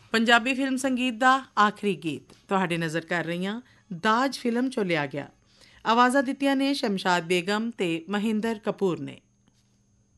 Punjabi film ਸੰਗੀਤ ਦਾ ਆਖਰੀ ਗੀਤ ਤੁਹਾਡੇ ਨਜ਼ਰ ਕਰ ਰਹੀ ਹਾਂ ਦਾਜ ਫਿਲਮ 'ਚੋਂ ਲਿਆ ਗਿਆ। ਆਵਾਜ਼ਾਂ ਦਿੱਤੀਆਂ ਨੇ ਸ਼ਮਸ਼ਾਦ ਬੇਗਮ ਤੇ ਮਹਿੰਦਰ ਕਪੂਰ ਨੇ।